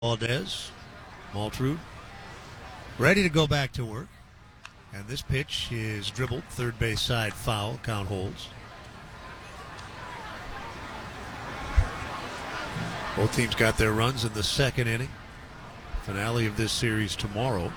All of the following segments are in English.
Valdez, Maltrud, ready to go back to work. And this pitch is dribbled, third base side foul, count holds. Both teams got their runs in the second inning. Finale of this series tomorrow.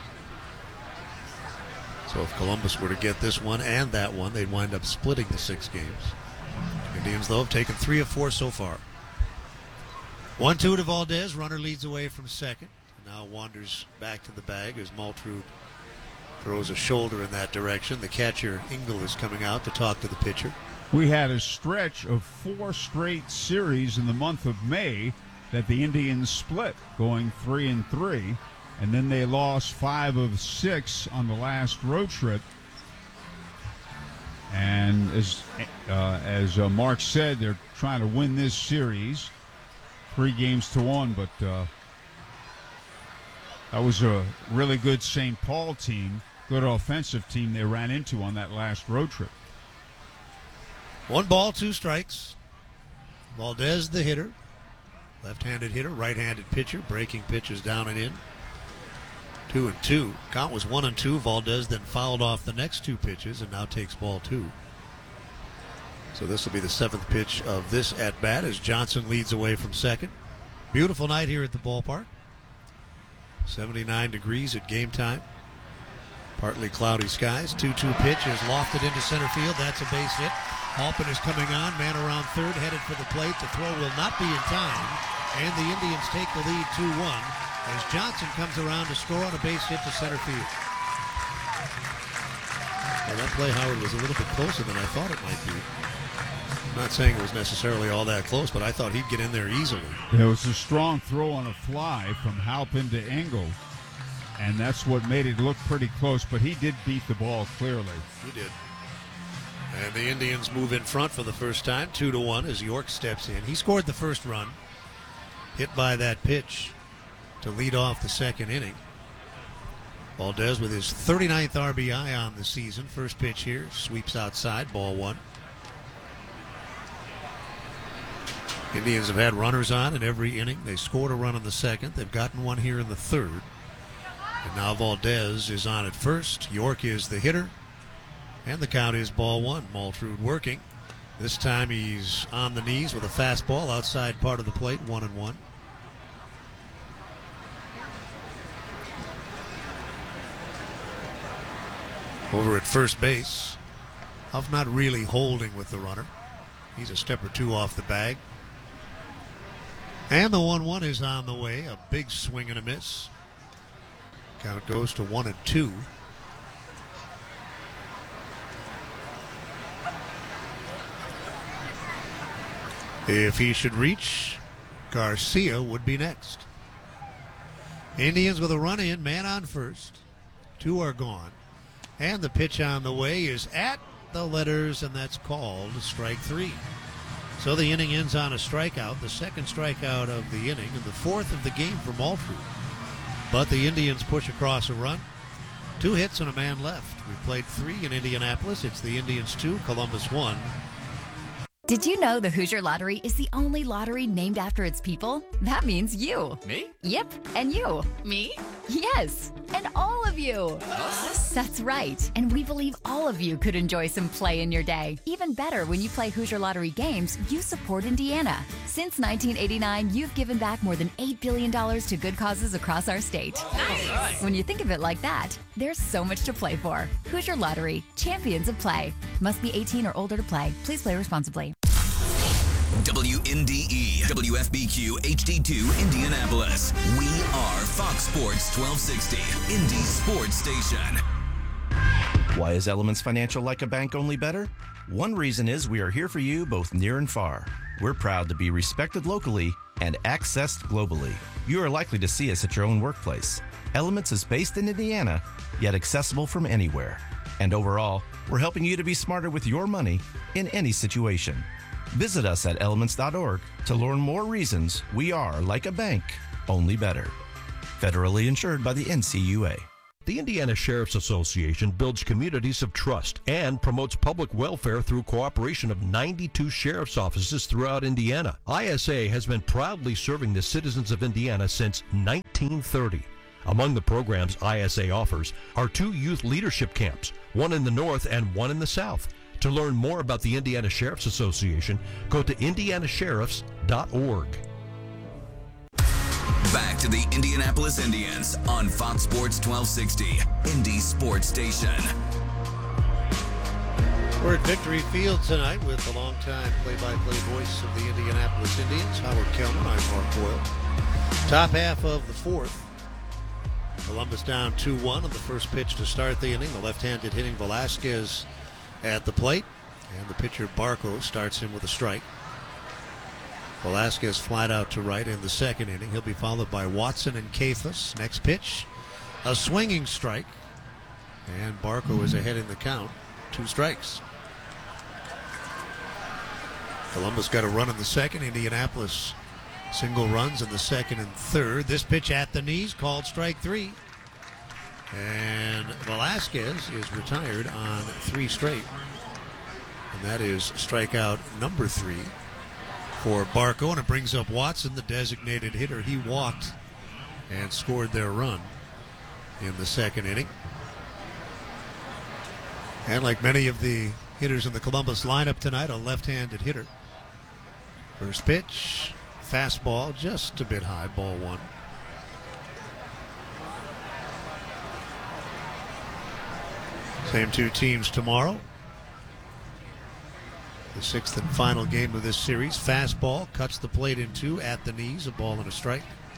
So if Columbus were to get this one and that one, they'd wind up splitting the 6 games. Indians, though, have taken 3 of 4 so far. 1-2 to Valdez. Runner leads away from second. Now wanders back to the bag as Maltrud throws a shoulder in that direction. The catcher, Engel, is coming out to talk to the pitcher. We had a stretch of 4 straight series in the month of May that the Indians split, going 3-3, and then they lost 5 of 6 on the last road trip. And as Mark said, they're trying to win this series 3-1, but that was a really good St. Paul team, good offensive team they ran into on that last road trip. 1 ball, 2 strikes. Valdez, the hitter. Left-handed hitter, right-handed pitcher. Breaking pitches down and in. 2-2. Count was 1-2. Valdez then fouled off the next 2 pitches and now takes ball 2. So this will be the 7th pitch of this at-bat as Johnson leads away from second. Beautiful night here at the ballpark. 79 degrees at game time. Partly cloudy skies. 2-2 pitch is lofted into center field. That's a base hit. Halpin is coming on. Man around third, headed for the plate. The throw will not be in time. And the Indians take the lead 2-1 as Johnson comes around to score on a base hit to center field. Well, that play, Howard, was a little bit closer than I thought it might be. I'm not saying it was necessarily all that close, but I thought he'd get in there easily. It was a strong throw on a fly from Halpin to Engel, and that's what made it look pretty close, but he did beat the ball clearly. He did. And the Indians move in front for the first time, 2-1 as York steps in. He scored the first run, hit by that pitch to lead off the second inning. Valdez with his 39th RBI on the season. First pitch here, sweeps outside, ball 1. Indians have had runners on in every inning. They scored a run in the second. They've gotten one here in the third. And now Valdez is on at first. York is the hitter. And the count is ball 1. Maltrud working. This time he's on the knees with a fastball outside part of the plate, 1-1. Over at first base, Huff not really holding with the runner. He's a step or 2 off the bag. And the 1-1 is on the way. A big swing and a miss. Count goes to 1-2. If he should reach, Garcia would be next. Indians with a run in, man on first. 2 are gone. And the pitch on the way is at the letters, and that's called strike 3. So the inning ends on a strikeout, the second strikeout of the inning, and the 4th of the game for Maltrud. But the Indians push across a run. 2 hits and a man left. We played 3 in Indianapolis. It's the Indians 2, Columbus 1. Did you know the Hoosier Lottery is the only lottery named after its people? That means you. Me? Yep, and you. Me? Yes, and all of you. Us? That's right, and we believe all of you could enjoy some play in your day. Even better, when you play Hoosier Lottery games, you support Indiana. Since 1989, you've given back more than $8 billion to good causes across our state. Nice. When you think of it like that, there's so much to play for. Hoosier Lottery, champions of play. Must be 18 or older to play. Please play responsibly. WNDE, WFBQ, HD2, Indianapolis. We are Fox Sports 1260, Indy's sports station. Why is Elements Financial like a bank, only better? One reason is we are here for you both near and far. We're proud to be respected locally and accessed globally. You are likely to see us at your own workplace. Elements is based in Indiana, yet accessible from anywhere. And overall, we're helping you to be smarter with your money in any situation. Visit us at elements.org to learn more reasons we are like a bank, only better. Federally insured by the NCUA. The Indiana Sheriff's Association builds communities of trust and promotes public welfare through cooperation of 92 sheriff's offices throughout Indiana. ISA has been proudly serving the citizens of Indiana since 1930. Among the programs ISA offers are 2 youth leadership camps, one in the north and one in the south. To learn more about the Indiana Sheriff's Association, go to indianasheriffs.org. Back to the Indianapolis Indians on Fox Sports 1260, Indy Sports Station. We're at Victory Field tonight with the longtime play-by-play voice of the Indianapolis Indians, Howard Kellman. I'm Mark Boyle. Top half of the fourth. Columbus down 2-1 on the first pitch to start the inning. The left-handed hitting Velasquez at the plate, and the pitcher Barco starts him with a strike. Velasquez flat out to right in the second inning. He'll be followed by Watson and Cephas. Next pitch, a swinging strike, and Barco is ahead in the count. 2 strikes. Columbus got a run in the second. Indianapolis single runs in the second and third. This pitch at the knees, called strike 3. And Velasquez is retired on 3 straight. And that is strikeout number 3 for Barco. And it brings up Watson, the designated hitter. He walked and scored their run in the second inning. And like many of the hitters in the Columbus lineup tonight, a left-handed hitter. First pitch, fastball, just a bit high, ball 1. Same 2 teams tomorrow. The 6th and final game of this series. Fastball cuts the plate in 2 at the knees, a ball and a strike.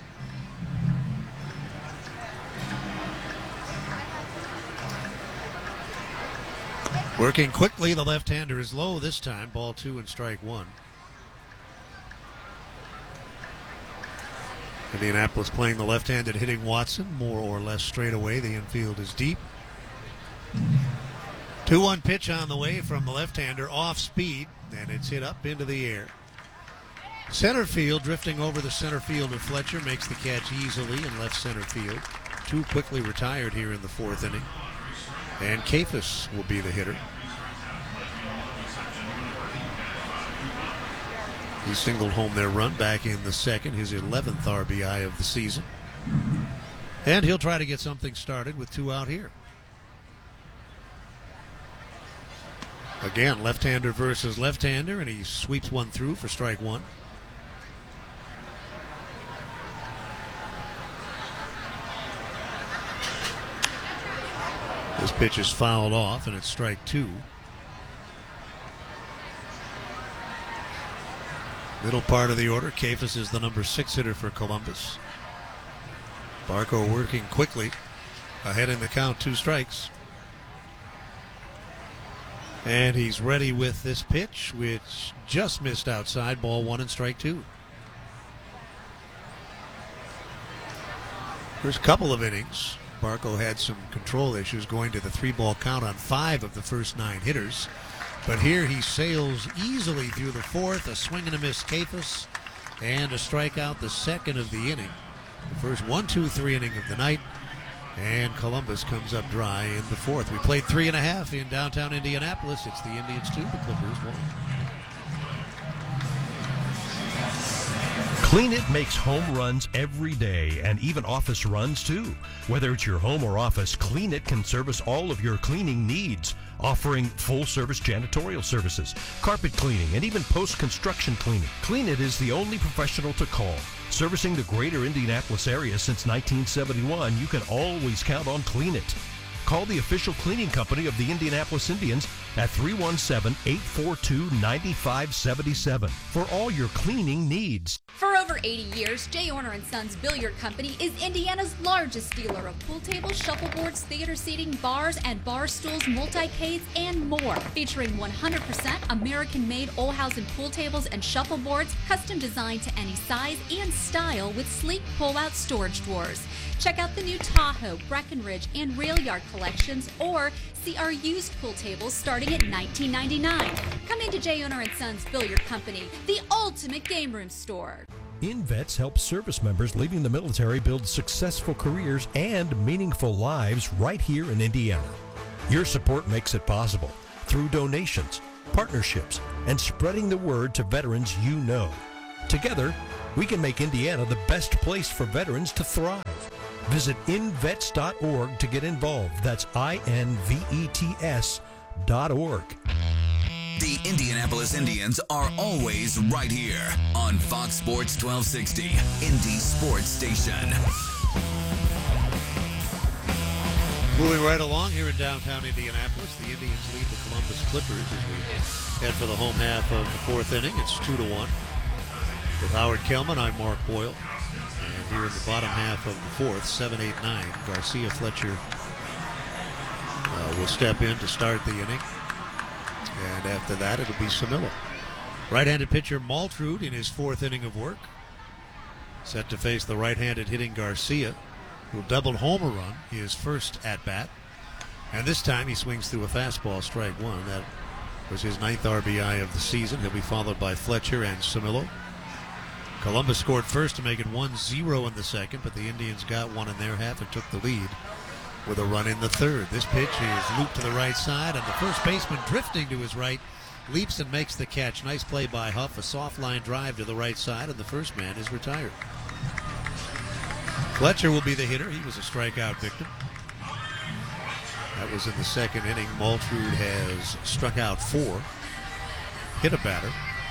Working quickly, the left-hander is low this time. Ball 2 and strike 1. Indianapolis playing the left-handed hitting Watson, more or less straight away. The infield is deep. 2-1 pitch on the way from the left-hander, off speed, and it's hit up into the air. Center field, drifting over the center fielder Fletcher, makes the catch easily in left center field. 2 quickly retired here in the 4th inning. And Cephas will be the hitter. He singled home their run back in the second, his 11th RBI of the season. And he'll try to get something started with 2 out here. Again, left-hander versus left-hander, and he sweeps one through for strike 1. This pitch is fouled off, and it's strike 2. Middle part of the order, Cephas is the number 6 hitter for Columbus. Barco working quickly, ahead in the count, 2 strikes. And he's ready with this pitch, which just missed outside, ball 1 and strike 2. First couple of innings, Barco had some control issues going to the 3-ball count on 5 of the first 9 hitters. But here he sails easily through the 4th, a swing and a miss Cephas, and a strikeout, the 2nd of the inning. The first 1-2-3 inning of the night, and Columbus comes up dry in the 4th. We played 3.5 in downtown Indianapolis. It's the Indians 2, the Clippers 1. Clean It makes home runs every day and even office runs too. Whether it's your home or office, Clean It can service all of your cleaning needs, offering full-service janitorial services, carpet cleaning, and even post-construction cleaning. Clean It is the only professional to call. Servicing the greater Indianapolis area since 1971, you can always count on Clean It. Call the official cleaning company of the Indianapolis Indians at 317-842-9577 for all your cleaning needs. For over 80 years, J. Orner & Sons Billiard Company is Indiana's largest dealer of pool tables, shuffleboards, theater seating, bars and bar stools, multi-cades, and more. Featuring 100% American-made Olhausen pool tables and shuffleboards, custom designed to any size and style with sleek pull-out storage drawers. Check out the new Tahoe, Breckenridge, and Rail Yard collections, or see our used pool tables starting at $19.99. Come into J. Orner & Sons Billiard Company, the ultimate game room store. InVets helps service members leaving the military build successful careers and meaningful lives right here in Indiana. Your support makes it possible through donations, partnerships, and spreading the word to veterans you know. Together, we can make Indiana the best place for veterans to thrive. Visit invets.org to get involved. That's INVETS.org. The Indianapolis Indians are always right here on Fox Sports 1260, Indy Sports Station. Moving right along here in downtown Indianapolis, the Indians lead the Columbus Clippers as we head for the home half of the fourth inning. It's 2-1. With Howard Kellman, I'm Mark Boyle. And here in the bottom half of the fourth, 7-8-9, Garcia Fletcher will step in to start the inning. And after that, it'll be Samillo. Right-handed pitcher Maltrud in his fourth inning of work. Set to face the right-handed hitting Garcia, who doubled home a run his first at-bat. And this time he swings through a fastball, strike one. That was his 9th RBI of the season. He'll be followed by Fletcher and Samillo. Columbus scored first to make it 1-0 in the second, but the Indians got one in their half and took the lead with a run in the third. This pitch is looped to the right side, and the first baseman drifting to his right leaps and makes the catch. Nice play by Huff, a soft line drive to the right side, and the first man is retired. Fletcher will be the hitter. He was a strikeout victim. That was in the second inning. Maltrud has struck out 4, hit a batter.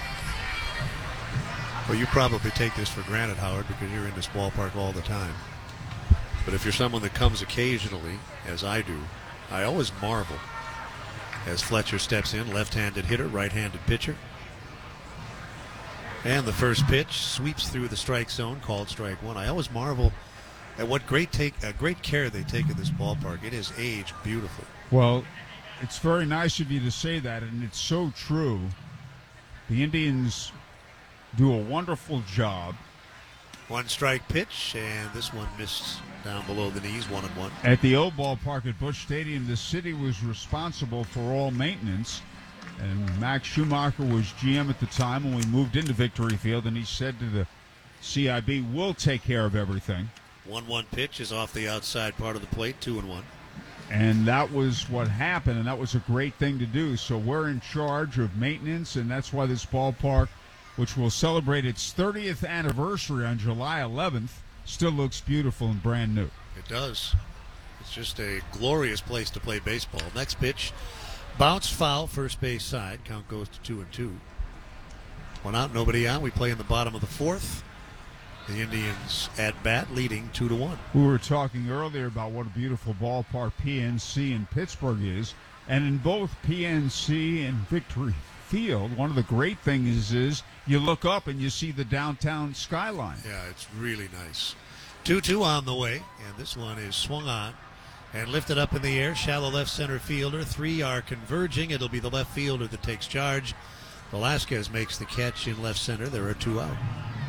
Well, you probably take this for granted, Howard, because you're in this ballpark all the time. But if you're someone that comes occasionally, as I do, I always marvel as Fletcher steps in, left-handed hitter, right-handed pitcher. And the first pitch sweeps through the strike zone, called strike one. I always marvel at what great care they take of this ballpark. It has aged beautifully. Well, it's very nice of you to say that, and it's so true. The Indians do a wonderful job. One strike pitch, and this one missed down below the knees, 1-1. At the old ballpark at Busch Stadium, the city was responsible for all maintenance, and Max Schumacher was GM at the time when we moved into Victory Field, and he said to the CIB, we'll take care of everything. 1-1 pitch is off the outside part of the plate, 2-1. And that was what happened, and that was a great thing to do. So we're in charge of maintenance, and that's why this ballpark, which will celebrate its 30th anniversary on July 11th, still looks beautiful and brand new. It does. It's just a glorious place to play baseball. Next pitch, bounced foul, first base side. Count goes to 2-2. One out, nobody out. We play in the bottom of the fourth. The Indians at bat, leading 2-1. We were talking earlier about what a beautiful ballpark PNC in Pittsburgh is, and in both PNC and Victory Field, one of the great things is you look up and you see the downtown skyline. Yeah, it's really nice. 2-2 on the way, and this one is swung on and lifted up in the air. Shallow left center fielder. 3 are converging. It'll be the left fielder that takes charge. Velasquez makes the catch in left center. There are 2 out.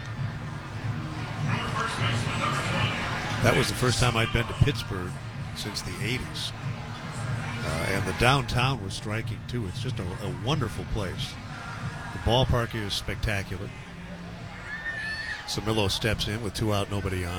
That was the first time I'd been to Pittsburgh since the 80s. And the downtown was striking, too. It's just a wonderful place. The ballpark is spectacular. Samillo steps in with 2 out, nobody on.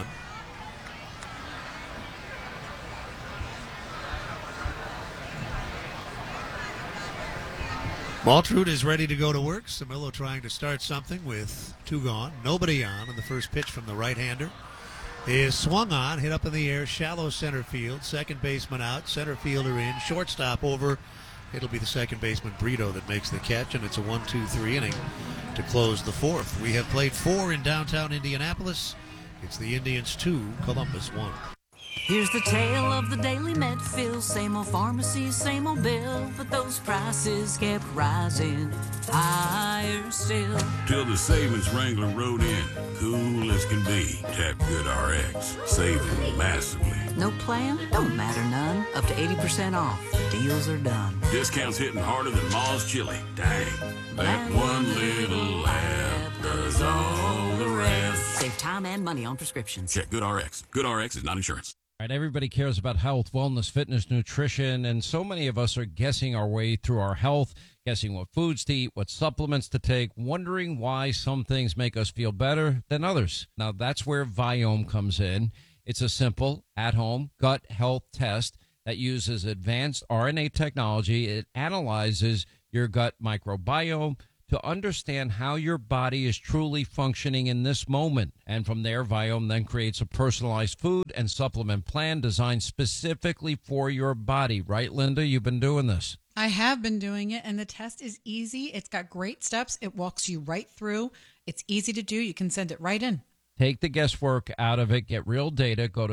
Maltrud is ready to go to work. Samillo trying to start something with 2 gone, nobody on. And the first pitch from the right-hander is swung on, hit up in the air, shallow center field, second baseman out, center fielder in, shortstop over. It'll be the second baseman Brito that makes the catch, and it's a 1-2-3 inning to close the fourth. We have played 4 in downtown Indianapolis. It's the Indians 2, Columbus 1. Here's the tale of the daily Medfield, same old pharmacy, same old bill, but those prices kept rising higher still. Till the savings Wrangler rode in, cool as can be. Tap Good RX, saving massively. No plan? Don't matter none. Up to 80% off. The deals are done. Discounts hitting harder than Ma's chili. Dang. That one little app does all the rest. Save time and money on prescriptions. Check Good RX. Good RX is not insurance. Right, everybody cares about health, wellness, fitness, nutrition, and so many of us are guessing our way through our health, guessing what foods to eat, what supplements to take, wondering why some things make us feel better than others. Now, that's where Viome comes in. It's a simple, at-home gut health test that uses advanced RNA technology. It analyzes your gut microbiome to understand how your body is truly functioning in this moment. And from there, Viome then creates a personalized food and supplement plan designed specifically for your body. Right, Linda? You've been doing this. I have been doing it, and the test is easy. It's got great steps. It walks you right through. It's easy to do. You can send it right in. Take the guesswork out of it. Get real data. Go to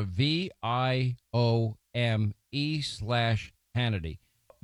VIOME/Hannity.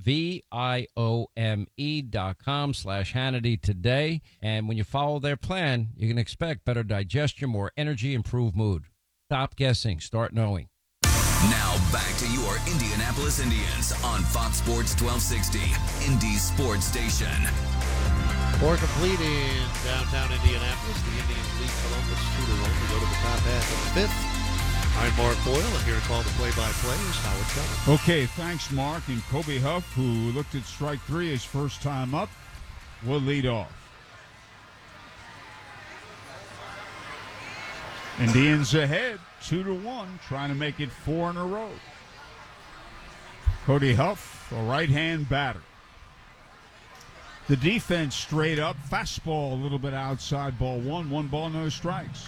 VIOME.com/Hannity today. And when you follow their plan, you can expect better digestion, more energy, improved mood. Stop guessing. Start knowing. Now back to your Indianapolis Indians on Fox Sports 1260, Indy's sports station. Four complete in downtown Indianapolis. The Indians lead Columbus 2-1 to go to the top half of the fifth. I'm Mark Boyle, and here to call the play-by-play is Howard Keller. Okay, thanks, Mark. And Kobe Huff, who looked at strike three his first time up, will lead off. Indians ahead, 2-1, trying to make it 4 in a row. Cody Huff, a right-hand batter. The defense straight up, fastball a little bit outside, ball one. 1 ball, no strikes.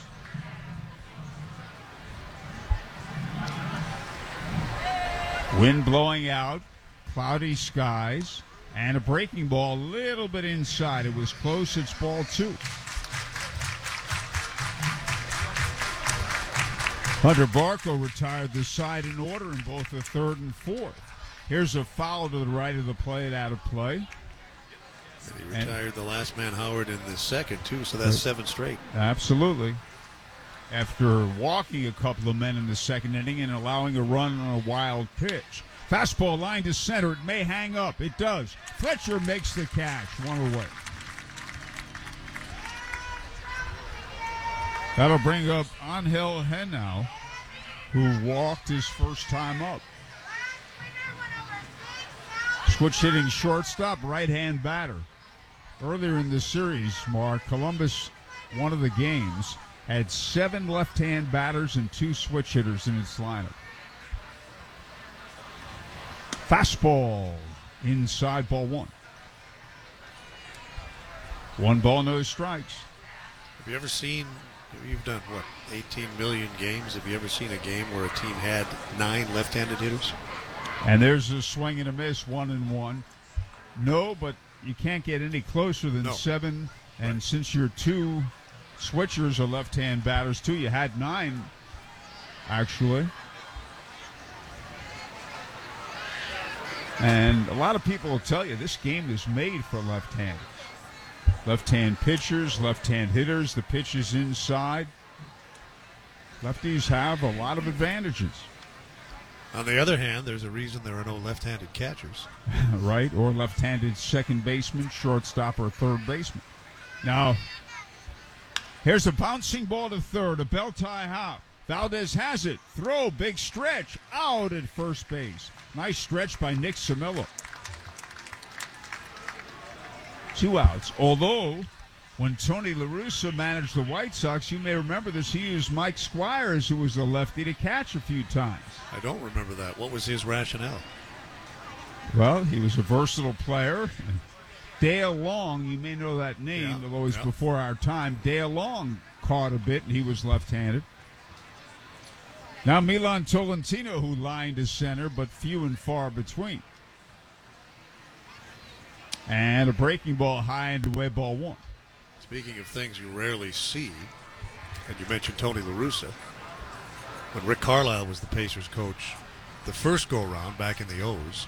Wind blowing out, cloudy skies, and a breaking ball a little bit inside. It was close. It's ball 2. Hunter Barco retired the side in order in both the third and fourth. Here's a foul to the right of the plate, out of play. And he retired the last man, Howard, in the second, too, so that's 7 straight. Absolutely. After walking a couple of men in the second inning and allowing a run on a wild pitch. Fastball line to center. It may hang up. It does. Fletcher makes the catch. 1 away. That'll bring up Angel Henao, who walked his first time up. Switch hitting shortstop, right-hand batter. Earlier in the series, Mark, Columbus, one of the games, had 7 left-hand batters and 2 switch hitters in its lineup. Fastball inside, ball 1. 1 ball, no strikes. Have you ever seen, you've done, 18 million games. Have you ever seen a game where a team had 9 left-handed hitters? And there's a swing and a miss, 1-1. No, but you can't get any closer than 7. And right, since your 2 switchers are left-hand batters, too, you had 9, actually. And a lot of people will tell you this game is made for left-handers. Left-hand pitchers, left-hand hitters, the pitch is inside. Lefties have a lot of advantages. On the other hand, there's a reason there are no left-handed catchers. Right, or left-handed second baseman, shortstop, or third baseman. Now, here's a bouncing ball to third, a belt tie hop. Valdez has it. Throw, big stretch, out at first base. Nice stretch by Nick Samillo. 2 outs. Although, when Tony La Russa managed the White Sox, you may remember this, he used Mike Squires, who was a lefty, to catch a few times. I don't remember that. What was his rationale? Well, he was a versatile player. Dale Long, you may know that name, although it's before our time. Dale Long caught a bit, and he was left-handed. Now Milan Tolentino, who lined to center, but few and far between. And a breaking ball high and away, ball 1. Speaking of things you rarely see, and you mentioned Tony La Russa, when Rick Carlisle was the Pacers coach the first go-around back in the O's.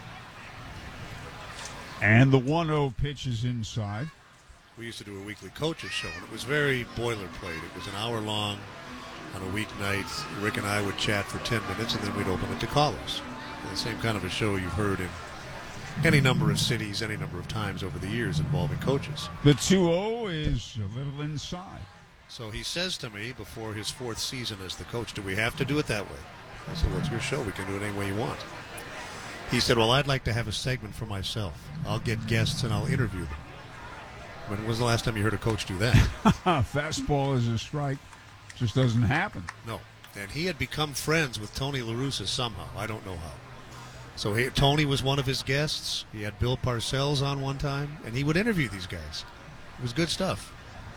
And the 1-0 pitch is inside. We used to do a weekly coaches show, and it was very boilerplate. It was an hour long on a weeknight. Rick and I would chat for 10 minutes, and then we'd open it to callers. The same kind of a show you've heard in any number of cities, any number of times over the years involving coaches. The 2-0 is a little inside. So he says to me before his 4th season as the coach, do we have to do it that way? I said, well, it's your show. We can do it any way you want. He said, well, I'd like to have a segment for myself. I'll get guests and I'll interview them. When was the last time you heard a coach do that? Fastball is a strike. Just doesn't happen. No. And he had become friends with Tony La Russa somehow. I don't know how. So Tony was one of his guests. He had Bill Parcells on one time, and he would interview these guys. It was good stuff.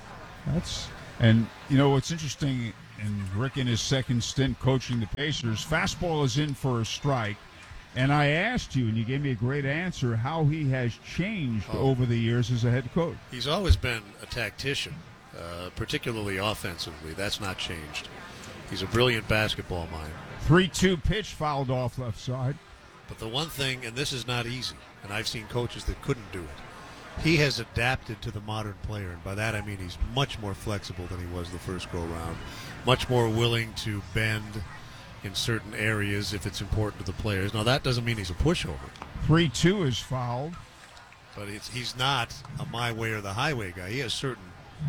And you know what's interesting, and Rick in his second stint coaching the Pacers, fastball is in for a strike. And I asked you, and you gave me a great answer, how he has changed over the years as a head coach. He's always been a tactician, particularly offensively. That's not changed. He's a brilliant basketball mind. 3-2 pitch fouled off left side. But the one thing, and this is not easy, and I've seen coaches that couldn't do it, he has adapted to the modern player. And by that I mean he's much more flexible than he was the first go-round, much more willing to bend in certain areas if it's important to the players. Now, that doesn't mean he's a pushover. 3-2 is fouled. But he's not a my way or the highway guy. He has certain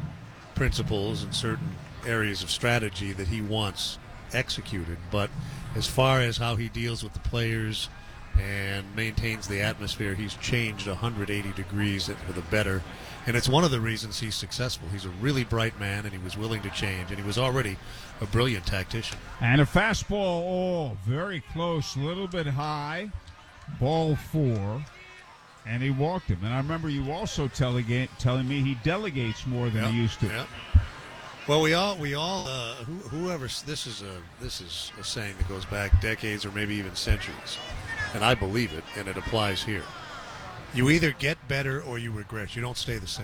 principles and certain areas of strategy that he wants executed. But as far as how he deals with the players and maintains the atmosphere, he's changed 180 degrees for the better. And it's one of the reasons he's successful. He's a really bright man, and he was willing to change, and he was already a brilliant tactician. And a fastball, very close, a little bit high, ball 4, and he walked him. And I remember you also telling me he delegates more than he used to. Yeah. Well, we all, whoever, this is a saying that goes back decades or maybe even centuries, and I believe it, and it applies here. You either get better or you regress. You don't stay the same.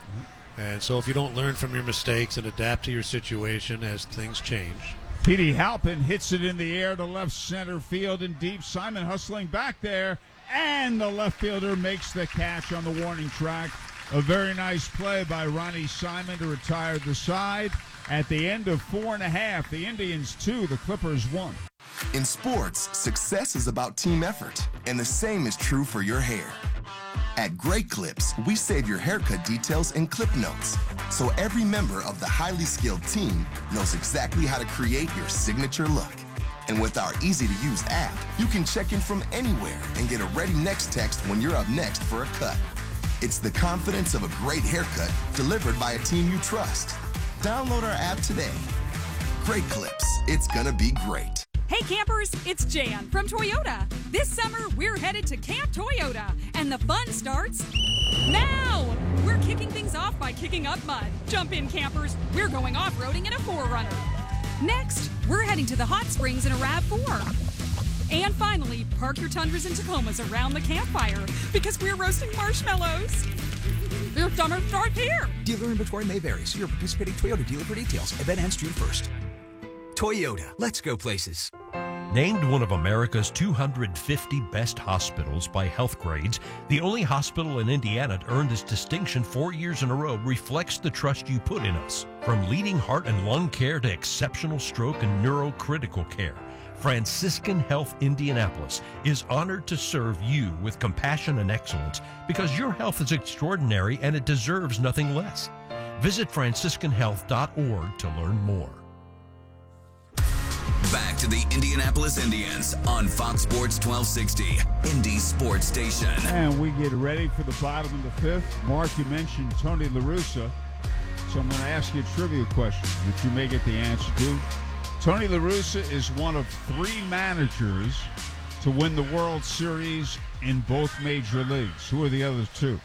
And so if you don't learn from your mistakes and adapt to your situation as things change. Petey Halpin hits it in the air to left center field and deep. Simon hustling back there, and the left fielder makes the catch on the warning track. A very nice play by Ronnie Simon to retire the side. At the end of 4.5, the Indians 2, the Clippers 1. In sports, success is about team effort, and the same is true for your hair. At Great Clips, we save your haircut details in clip notes, so every member of the highly skilled team knows exactly how to create your signature look. And with our easy-to-use app, you can check in from anywhere and get a ready next text when you're up next for a cut. It's the confidence of a great haircut delivered by a team you trust. Download our app today. Great Clips. It's gonna be great. Hey campers, it's Jan from Toyota. This summer, we're headed to Camp Toyota, and the fun starts now! We're kicking things off by kicking up mud. Jump in, campers. We're going off-roading in a 4Runner. Next, we're heading to the hot springs in a RAV4. And finally, park your Tundras and Tacomas around the campfire because we're roasting marshmallows. Your summer starts here. Dealer inventory may vary. See your participating Toyota dealer for details. Event ends June 1st. Toyota, let's go places. Named one of America's 250 best hospitals by Healthgrades, the only hospital in Indiana to earn this distinction 4 years in a row reflects the trust you put in us. From leading heart and lung care to exceptional stroke and neurocritical care, Franciscan Health Indianapolis is honored to serve you with compassion and excellence because your health is extraordinary and it deserves nothing less. Visit franciscanhealth.org to learn more. Back to the Indianapolis Indians on Fox Sports 1260, Indy Sports Station. And we get ready for the bottom of the fifth. Mark, you mentioned Tony La Russa, so I'm going to ask you a trivia question that you may get the answer to. Tony La Russa is one of 3 managers to win the World Series in both major leagues. Who are the other 2?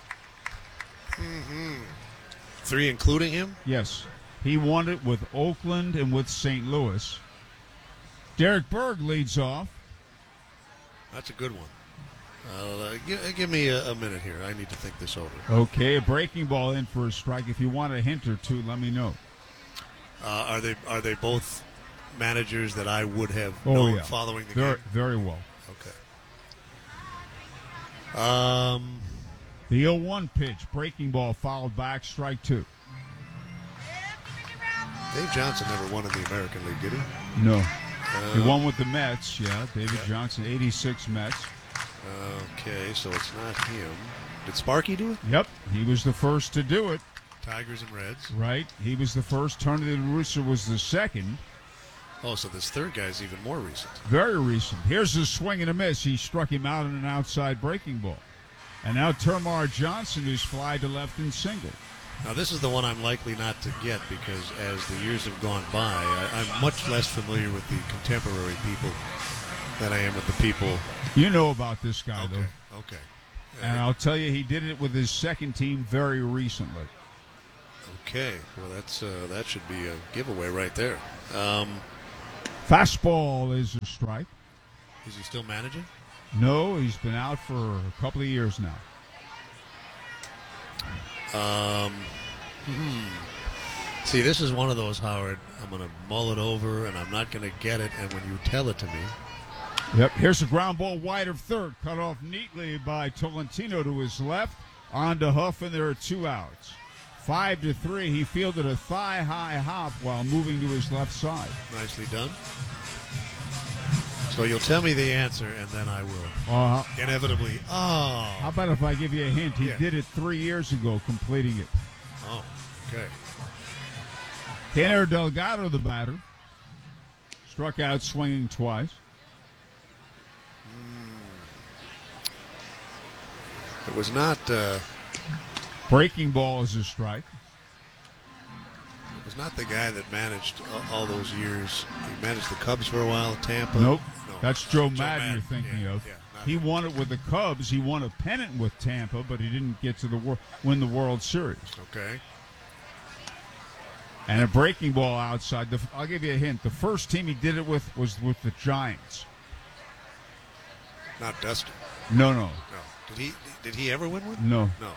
3 including him? Yes. He won it with Oakland and with St. Louis. Derek Berg leads off. That's a good one. Give me a minute here. I need to think this over. Okay, a breaking ball in for a strike. If you want a hint or two, let me know. Are they both managers that I would have known following the game? Very well. Okay. The 0-1 pitch, breaking ball, fouled back, strike 2. Dave Johnson never won in the American League, did he? No. He won with the Mets, David Johnson, 86 Mets. Okay, so it's not him. Did Sparky do it? Yep, he was the first to do it. Tigers and Reds. Right, he was the first. Tony La Russa was the second. Oh, so this third guy's even more recent. Very recent. Here's a swing and a miss. He struck him out in an outside breaking ball. And now Termar Johnson, who's fly to left and single. Now, this is the one I'm likely not to get because as the years have gone by, I'm much less familiar with the contemporary people than I am with the people. You know about this guy, though. Okay. And I'll tell you, he did it with his second team very recently. Okay. Well, that should be a giveaway right there. Fastball is a strike. Is he still managing? No, he's been out for a couple of years now. See, this is one of those, Howard. I'm going to mull it over, and I'm not going to get it. And when you tell it to me, yep. Here's a ground ball wide of third, cut off neatly by Tolentino to his left, on to Huff, and there are 2 outs. 5-3. He fielded a thigh-high hop while moving to his left side. Nicely done. So you'll tell me the answer, and then I will inevitably. Oh. How about if I give you a hint? He Yeah. did it 3 years ago, completing it. Oh, okay. Tanner Delgado, the batter, struck out swinging twice. It was not. Breaking ball is a strike. It was not the guy that managed all those years. He managed the Cubs for a while, Tampa. Nope. No. That's Joe Madden you're thinking of. Yeah, he won it with the Cubs. He won a pennant with Tampa, but he didn't get to win the World Series. Okay. And a breaking ball outside. I'll give you a hint. The first team he did it with was with the Giants. Not Dusty. No. No. Did he ever win one? No. No.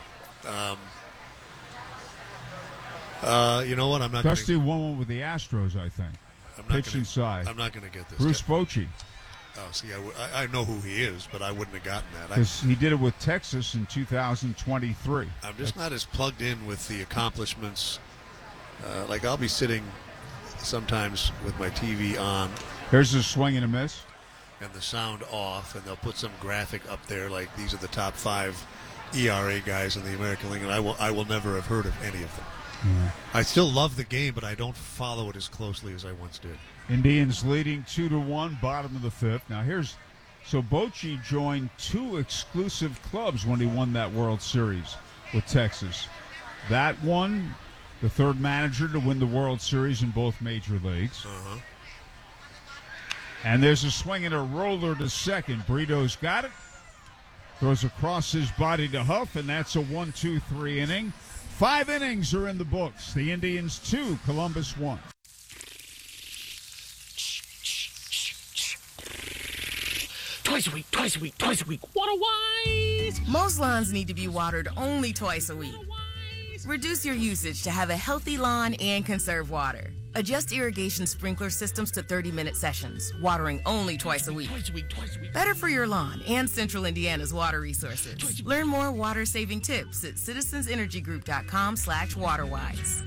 You know what? I'm not. Dusty won one with the Astros, I think. Pitch inside. I'm not going to get this. Bruce Bochy. Oh, see, I know who he is, but I wouldn't have gotten that. Because he did it with Texas in 2023. I'm just not as plugged in with the accomplishments. Like I'll be sitting sometimes with my TV on. Here's a swing and a miss. And the sound off, and they'll put some graphic up there like these are the top 5 ERA guys in the American League, and I will never have heard of any of them. Yeah. I still love the game, but I don't follow it as closely as I once did. Indians leading 2-1, bottom of the 5th. Now so Bochy joined 2 exclusive clubs when he won that World Series with Texas. That one, the 3rd manager to win the World Series in both major leagues. Uh-huh. And there's a swing and a roller to second. Brito's got it. Throws across his body to Huff, and that's a 1-2-3 inning. 5 innings are in the books. The Indians 2, Columbus 1. Twice a week. Water wise! Most lawns need to be watered only twice a week. Reduce your usage to have a healthy lawn and conserve water. Adjust irrigation sprinkler systems to 30-minute sessions, watering only twice a week. Better for your lawn and Central Indiana's water resources. Learn more water-saving tips at citizensEnergygroup.com/waterwise.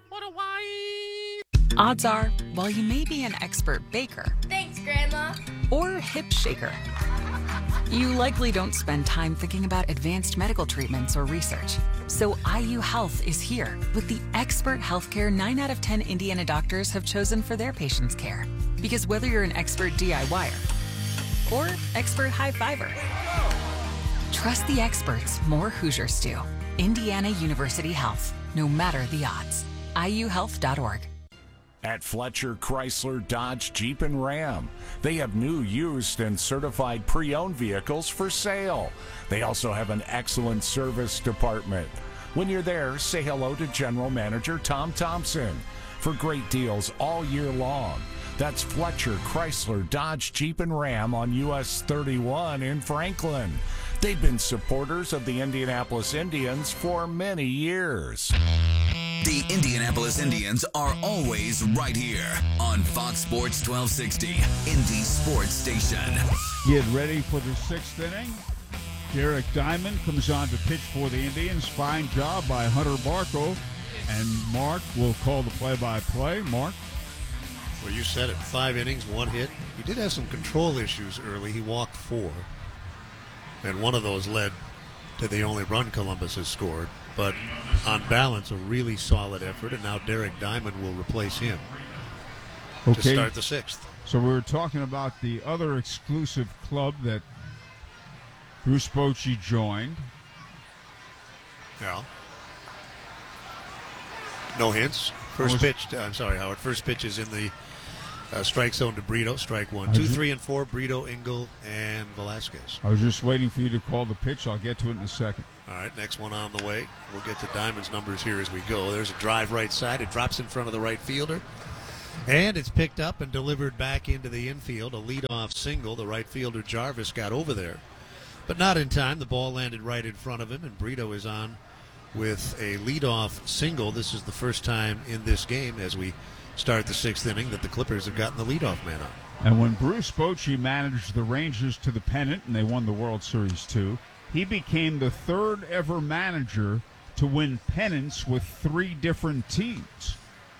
Odds are, while you may be an expert baker, Thanks, Grandma. or hip shaker, you likely don't spend time thinking about advanced medical treatments or research. So IU Health is here with the expert healthcare 9 out of 10 Indiana doctors have chosen for their patients' care. Because whether you're an expert DIYer or expert high fiber, trust the experts more Hoosiers do. Indiana University Health, no matter the odds. IUhealth.org. At Fletcher Chrysler Dodge Jeep and Ram, they have new, used, and certified pre-owned vehicles for sale. They also have an excellent service department. When you're there, say hello to General Manager Tom Thompson for great deals all year long. That's Fletcher Chrysler Dodge Jeep and Ram on US 31 in Franklin. They've been supporters of the Indianapolis Indians for many years. The Indianapolis Indians are always right here on Fox Sports 1260, Indy Sports Station. Get ready for the 6th inning. Derek Diamond comes on to pitch for the Indians. Fine job by Hunter Barco. And Mark will call the play-by-play. Mark? Well, you said it. 5 innings, 1 hit. He did have some control issues early. He walked 4. And one of those led to the only run Columbus has scored. But on balance, a really solid effort. And now Derek Diamond will replace him. to start the sixth. So we were talking about the other exclusive club that Bruce Bochy joined. Yeah. No hints. First pitch. I'm sorry, Howard. First pitch is in the strike zone to Brito. Strike one. 2, 3, and 4. Brito, Engel, and Velasquez. I was just waiting for you to call the pitch. I'll get to it in a second. All right, next one on the way. We'll get to Diamond's numbers here as we go. There's a drive right side. It drops in front of the right fielder. And it's picked up and delivered back into the infield. A leadoff single. The right fielder, Jarvis, got over there. But not in time. The ball landed right in front of him, and Brito is on with a leadoff single. This is the first time in this game as we start the sixth inning that the Clippers have gotten the leadoff man on. And when Bruce Bochy managed the Rangers to the pennant, and they won the World Series too, he became the third ever manager to win pennants with 3 different teams.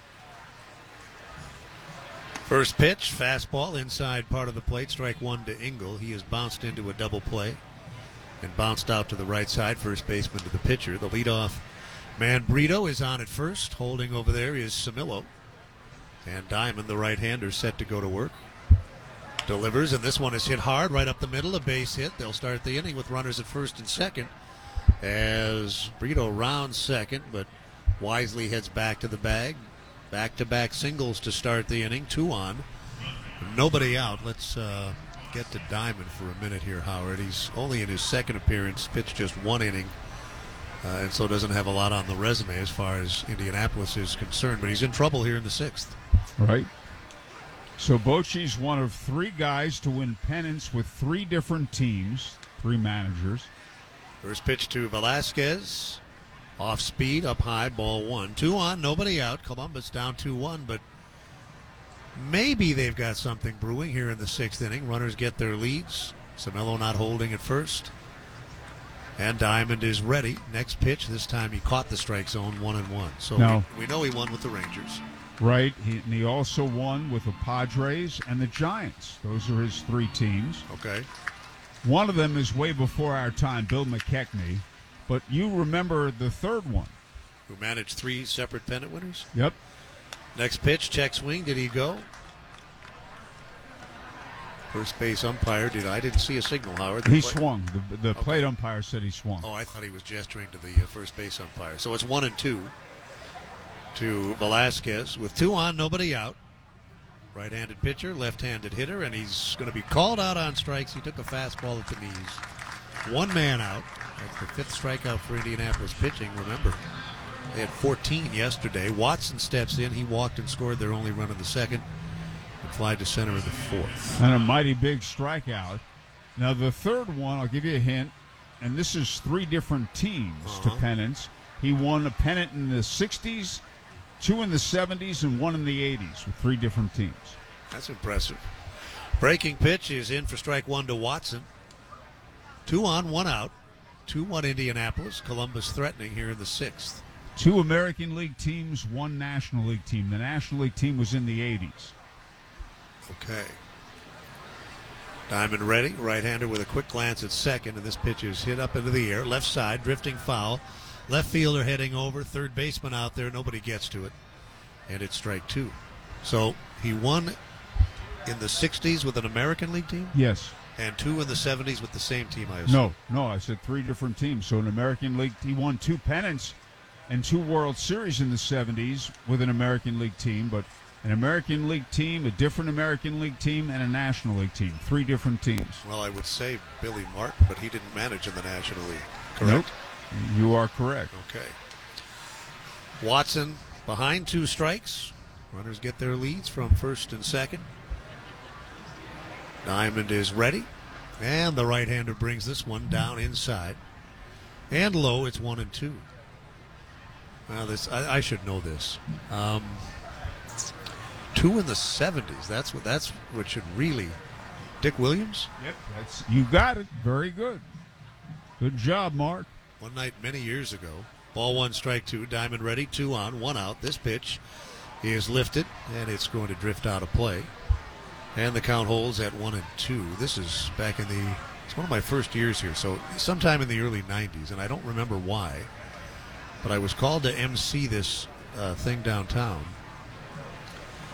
First pitch, fastball, inside part of the plate, strike one to Engel. He has bounced into a double play and bounced out to the right side, first baseman to the pitcher. The leadoff man, Brito, is on at first. Holding over there is Samillo. And Diamond, the right-hander, set to go to work. Delivers, and this one is hit hard right up the middle, a base hit. They'll start the inning with runners at first and second as Brito rounds second, but wisely heads back to the bag. Back-to-back singles to start the inning, 2 on. Nobody out. Let's get to Diamond for a minute here, Howard. He's only in his second appearance, pitched just 1 inning, and so doesn't have a lot on the resume as far as Indianapolis is concerned, but he's in trouble here in the 6th. Right. So Bochy's one of 3 guys to win pennants with 3 different teams, 3 managers. First pitch to Velasquez. Off speed, up high, ball 1. 2 on, nobody out. Columbus down 2-1, but maybe they've got something brewing here in the 6th inning. Runners get their leads. Samillo not holding at first. And Diamond is ready. Next pitch, this time he caught the strike zone, 1-1. So we know he won with the Rangers. Right, and he also won with the Padres and the Giants. Those are his 3 teams. Okay. One of them is way before our time, Bill McKechnie. But you remember the third one. Who managed 3 separate pennant winners? Yep. Next pitch, check swing. Did he go? First base umpire I didn't see a signal, Howard. He swung. The plate umpire said he swung. Oh, I thought he was gesturing to the first base umpire. So it's 1-2 to Velasquez with 2 on, nobody out. Right-handed pitcher, left-handed hitter, and he's going to be called out on strikes. He took a fastball at the knees. 1 man out. That's the 5th strikeout for Indianapolis pitching. Remember, they had 14 yesterday. Watson steps in. He walked and scored their only run of the 2nd and fly to center of the 4th. And a mighty big strikeout. Now, the third one, I'll give you a hint, and this is 3 different teams to pennants. He won a pennant in the 60s, 2 in the 70s, and 1 in the 80s with 3 different teams. That's impressive. Breaking pitch is in for strike 1 to Watson. 2 on, 1 out. 2-1 Indianapolis. Columbus threatening here in the 6th. 2 American League teams, 1 National League team. The National League team was in the 80s. Okay. Diamond ready. Right-hander with a quick glance at second, and this pitch is hit up into the air. Left side, drifting foul. Left fielder heading over. Third baseman out there. Nobody gets to it. And it's strike 2. So he won in the 60s with an American League team? Yes. And 2 in the 70s with the same team, I assume. No, I said 3 different teams. So an American League, he won 2 pennants and 2 World Series in the 70s with an American League team, but an American League team, a different American League team, and a National League team. 3 different teams. Well, I would say Billy Martin, but he didn't manage in the National League. Correct? Nope. You are correct. Okay. Watson behind 2 strikes. Runners get their leads from first and second. Diamond is ready, and the right-hander brings this one down inside. And low, it's 1-2. Well, I should know this. 2 in the 70s. That's what should really. Dick Williams? Yep, you got it. Very good. Good job, Mark. One night many years ago. Ball 1, strike 2. Diamond ready, 2 on, 1 out. This pitch is lifted, and it's going to drift out of play. And the count holds at 1-2. This is back in it's one of my first years here, so sometime in the early 90s, and I don't remember why, but I was called to MC this thing downtown.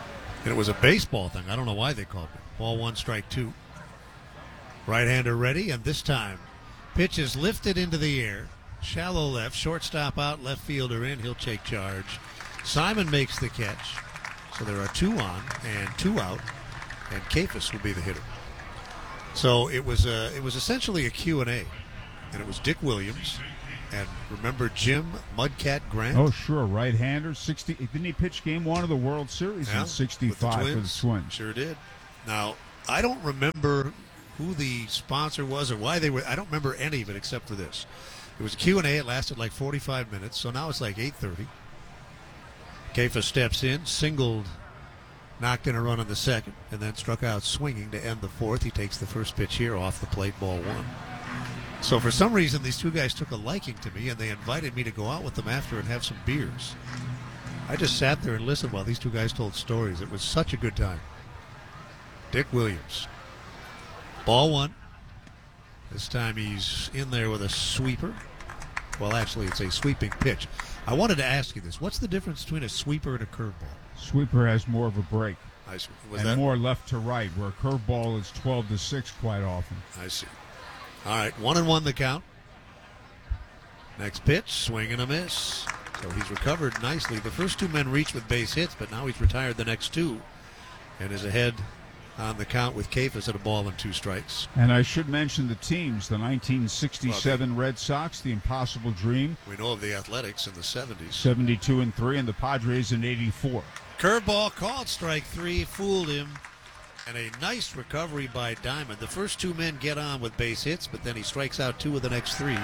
And it was a baseball thing. I don't know why they called it. Ball 1, strike 2. Right-hander ready, and this time pitch is lifted into the air. Shallow left, shortstop out, left fielder in. He'll take charge. Simon makes the catch. So there are 2 on and 2 out, and Kafus will be the hitter. So it was essentially a Q&A, and it was Dick Williams. And remember Jim Mudcat Grant? Oh, sure. Right-hander. Didn't he pitch Game 1 of the World Series in 65 for the Twins? Sure did. Now, I don't remember who the sponsor was or why they were. I don't remember any of it except for this. It was a Q&A. It lasted like 45 minutes, so now it's like 8:30. Kafus steps in, singled, knocked in a run on the second, and then struck out swinging to end the fourth. He takes the first pitch here off the plate, ball 1. So for some reason, these 2 guys took a liking to me, and they invited me to go out with them after and have some beers. I just sat there and listened while these 2 guys told stories. It was such a good time. Dick Williams. Ball 1. This time he's in there with a sweeper. Well, actually, it's a sweeping pitch. I wanted to ask you this. What's the difference between a sweeper and a curveball? Sweeper has more of a break. I see. More left to right, where a curveball is 12-6 quite often. I see. All right, 1-1 the count. Next pitch, swing and a miss. So he's recovered nicely. The first 2 men reached with base hits, but now he's retired the next 2 and is ahead on the count with Kafus at a ball and 2 strikes. And I should mention the teams. The 1967 Red Sox, the Impossible Dream. We know of the Athletics in the 70s. 72-3, and the Padres in 84. Curveball called strike 3, fooled him. And a nice recovery by Diamond. The first 2 men get on with base hits, but then he strikes out 2 of the next 3.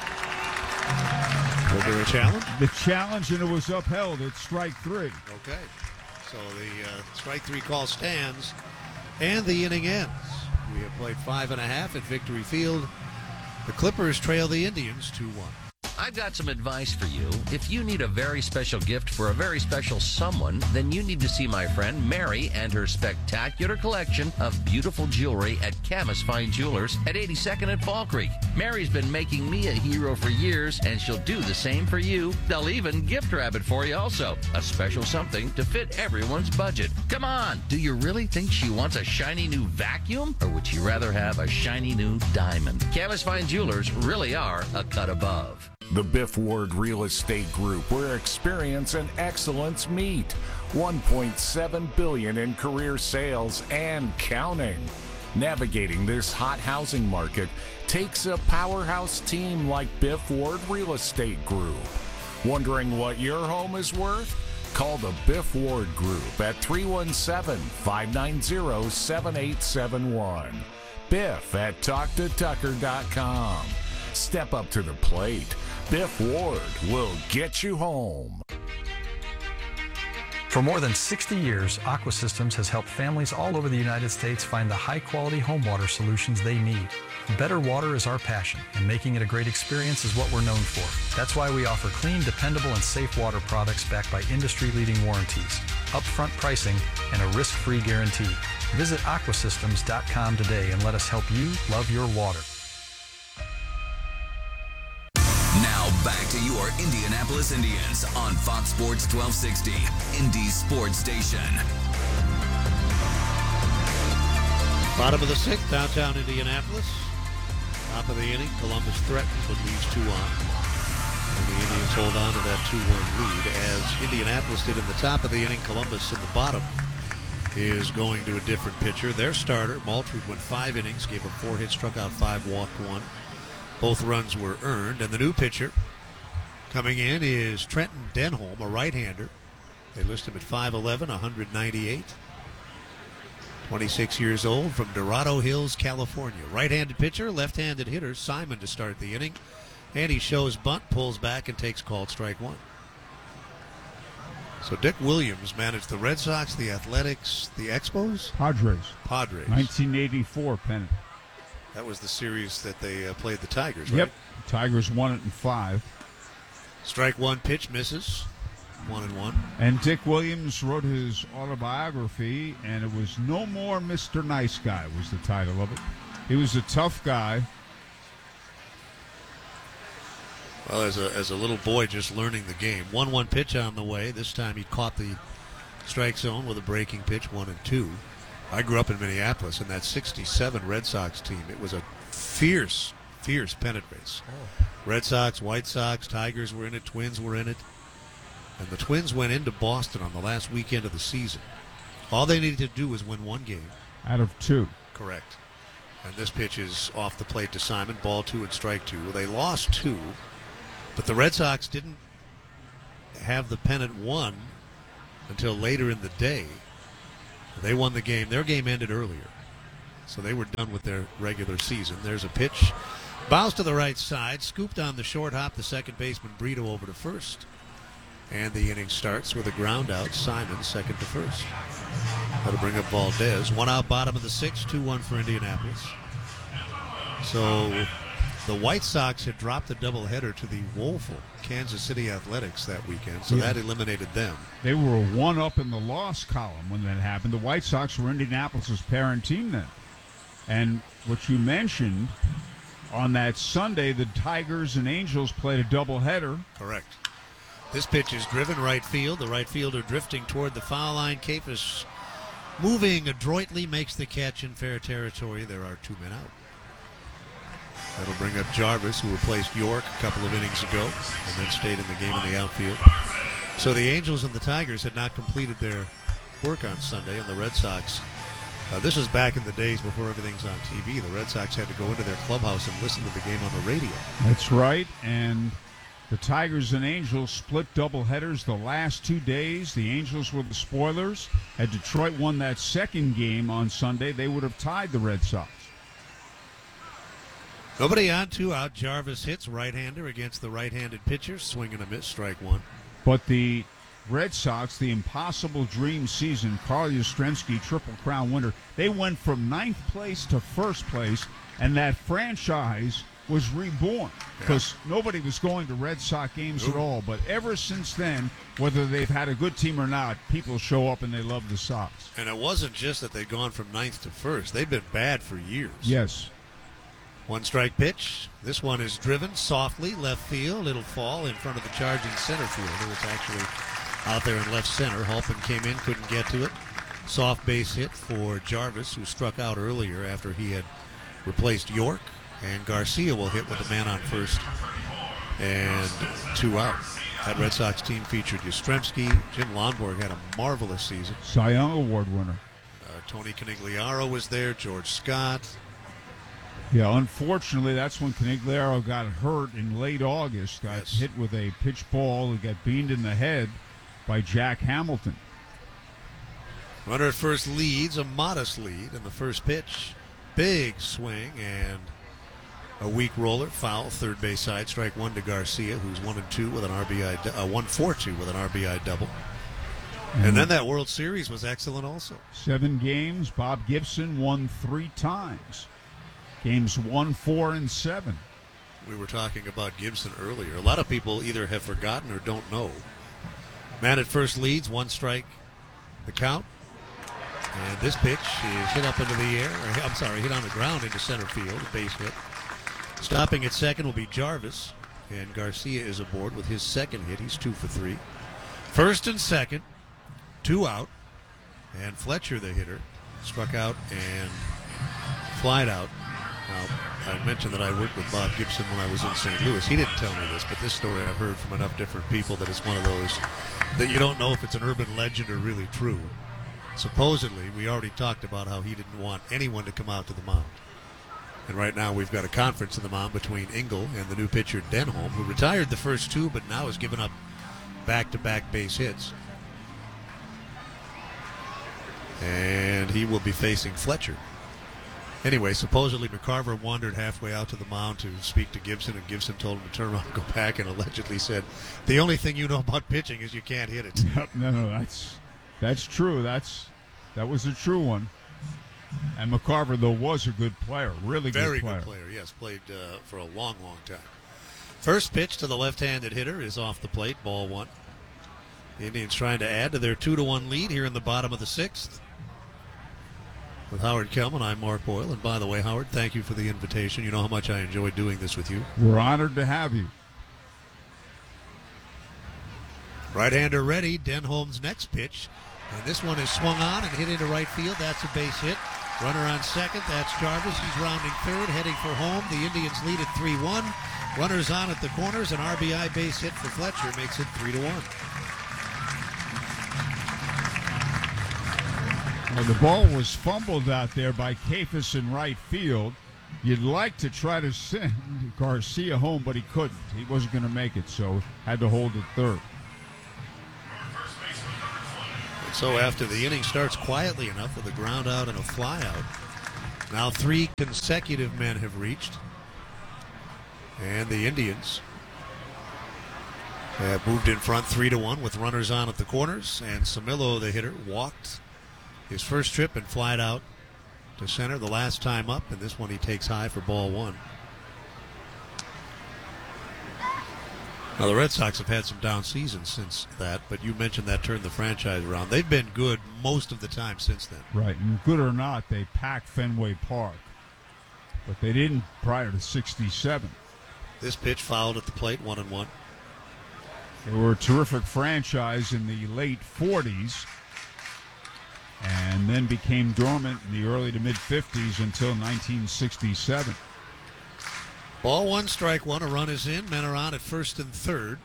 Was there a challenge? The challenge, and it was upheld at strike 3. Okay. So the strike 3 call stands, and the inning ends. We have played 5.5 at Victory Field. The Clippers trail the Indians 2-1. I've got some advice for you. If you need a very special gift for a very special someone, then you need to see my friend Mary and her spectacular collection of beautiful jewelry at Camas Fine Jewelers at 82nd and Fall Creek. Mary's been making me a hero for years, and she'll do the same for you. They'll even gift wrap it for you also. A special something to fit everyone's budget. Come on, do you really think she wants a shiny new vacuum? Or would she rather have a shiny new diamond? Camas Fine Jewelers really are a cut above. The Biff Ward Real Estate Group, where experience and excellence meet. $1.7 billion in career sales and counting. Navigating this hot housing market takes a powerhouse team like Biff Ward Real Estate Group. Wondering what your home is worth? Call the Biff Ward Group at 317-590-7871. Biff at TalkToTucker.com. Step up to the plate. Biff Ward will get you home. For more than 60 years, Aqua Systems has helped families all over the United States find the high-quality home water solutions they need. Better water is our passion, and making it a great experience is what we're known for. That's why we offer clean, dependable, and safe water products backed by industry-leading warranties, upfront pricing, and a risk-free guarantee. Visit aquasystems.com today and let us help you love your water. Now back to your Indianapolis Indians on Fox Sports 1260, Indy Sports Station. Bottom of the 6th, downtown Indianapolis. Top of the inning, Columbus threatens but leaves 2 on. And the Indians hold on to that 2-1 lead. As Indianapolis did in the top of the inning, Columbus in the bottom is going to a different pitcher. Their starter, Maltreed, went 5 innings, gave up 4 hits, struck out 5, walked 1. Both runs were earned, and the new pitcher coming in is Trenton Denholm, a right-hander. They list him at 5'11", 198. 26 years old from Dorado Hills, California. Right-handed pitcher, left-handed hitter, Simon to start the inning. And he shows bunt, pulls back, and takes called strike 1. So Dick Williams managed the Red Sox, the Athletics, the Expos? Padres. 1984 pennant. That was the series that they played the Tigers, right? Yep. Tigers won it in 5. Strike 1 pitch misses. 1-1. And Dick Williams wrote his autobiography, and it was No More Mr. Nice Guy was the title of it. He was a tough guy. Well, as a little boy just learning the game. 1-1 pitch on the way. This time he caught the Strike zone with a breaking pitch, 1-2. I grew up in Minneapolis, and that 67 Red Sox team, it was a fierce pennant race. Red Sox, White Sox, Tigers were in it, Twins were in it. And the Twins went into Boston on the last weekend of the season. All they needed to do was win one game. Out of 2. Correct. And this pitch is off the plate to Simon, ball 2 and strike 2. Well, they lost 2, but the Red Sox didn't have the pennant won until later in the day. They won the game. Their game ended earlier, so they were done with their regular season. There's a pitch. Bounce to the right side, scooped on the short hop, the second baseman Brito over to first. And the inning starts with a ground out. Simon second to first. That'll bring up Valdez. 1 out, bottom of the 6th, 2-1 for Indianapolis. So the White Sox had dropped the doubleheader to the woeful Kansas City Athletics that weekend, so that eliminated them. They were 1 up in the loss column when that happened. The White Sox were Indianapolis' parent team then. And what you mentioned, on that Sunday, the Tigers and Angels played a doubleheader. Correct. This pitch is driven right field. The right fielder drifting toward the foul line. Capus moving adroitly makes the catch in fair territory. There are 2 men out. That'll bring up Jarvis, who replaced York a couple of innings ago and then stayed in the game in the outfield. So the Angels and the Tigers had not completed their work on Sunday, and the Red Sox, this was back in the days before everything's on TV. The Red Sox had to go into their clubhouse and listen to the game on the radio. That's right, and the Tigers and Angels split doubleheaders the last 2 days. The Angels were the spoilers. Had Detroit won that second game on Sunday, they would have tied the Red Sox. Nobody on, 2 out. Jarvis hits right-hander against the right-handed pitcher. Swing and a miss, strike 1. But the Red Sox, the impossible dream season, Carl Yastrzemski, Triple Crown winner, they went from 9th place to 1st place, and that franchise was reborn because nobody was going to Red Sox games at all. But ever since then, whether they've had a good team or not, people show up and they love the Sox. And it wasn't just that they'd gone from 9th to 1st. They've been bad for years. Yes. 1 strike pitch. This one is driven softly, left field. It'll fall in front of the charging center fielder. It's actually out there in left center. Halpin came in, couldn't get to it. Soft base hit for Jarvis, who struck out earlier after he had replaced York. And Garcia will hit with a man on first and 2 out. That Red Sox team featured Yastrzemski. Jim Lonborg had a marvelous season. Cy Young Award winner. Tony Canigliaro was there. George Scott. Yeah, unfortunately, that's when Canigliaro got hurt in late August. Got hit with a pitch ball. He got beamed in the head by Jack Hamilton. Runner at first leads, a modest lead in the first pitch. Big swing and a weak roller, foul, third base side, strike 1 to Garcia, who's 1-2 with an RBI, 1-4-2 with an RBI double. And then that World Series was excellent also. 7 games. Bob Gibson won 3 times. Games 1, 4, and 7. We were talking about Gibson earlier. A lot of people either have forgotten or don't know. Man at first leads, 1 strike the count. And this pitch is hit up into the air. Hit on the ground into center field, a base hit. Stopping at second will be Jarvis. And Garcia is aboard with his second hit. He's 2 for 3. First and second, 2 out. And Fletcher, the hitter, struck out and flied out. Now, I mentioned that I worked with Bob Gibson when I was in St. Louis. He didn't tell me this, but this story I've heard from enough different people that it's one of those that you don't know if it's an urban legend or really true. Supposedly, we already talked about how he didn't want anyone to come out to the mound. And right now we've got a conference in the mound between Engel and the new pitcher Denholm, who retired the first 2 but now has given up back-to-back base hits. And he will be facing Fletcher. Anyway, supposedly McCarver wandered halfway out to the mound to speak to Gibson, and Gibson told him to turn around and go back, and allegedly said, the only thing you know about pitching is you can't hit it. No, that's true. That was a true one. And McCarver, though, was a good player, really Very good player. Very good player, yes. Played for a long, long time. First pitch to the left-handed hitter is off the plate, ball 1. The Indians trying to add to their 2-1 lead here in the bottom of the 6th. With Howard Kelman, I'm Mark Boyle. And by the way, Howard, thank you for the invitation. You know how much I enjoy doing this with you. We're honored to have you. Right-hander ready. Denholm's next pitch And this one is swung on and hit into right field. That's a base hit. Runner on second. That's Jarvis. He's rounding third, heading for home. The Indians lead at 3-1. Runners on at the corners. An RBI base hit for Fletcher makes it 3-1. Well, the ball was fumbled out there by Kafis in right field. You'd like to try to send Garcia home, but he couldn't. He wasn't going to make it, so had to hold it third. And so after the inning starts quietly enough with a ground out and a fly out, now 3 consecutive men have reached. And the Indians have moved in front 3-1 with runners on at the corners. And Samillo, the hitter, walked his first trip and flied out to center the last time up, and this one he takes high for ball 1. Now the Red Sox have had some down seasons since that, but you mentioned that turned the franchise around. They've been good most of the time since then. Right, and good or not, they packed Fenway Park, but they didn't prior to '67. This pitch fouled at the plate, 1-1. They were a terrific franchise in the late 40s. And then became dormant in the early to mid-50s until 1967. Ball 1, strike 1. A run is in. Men are on at first and third.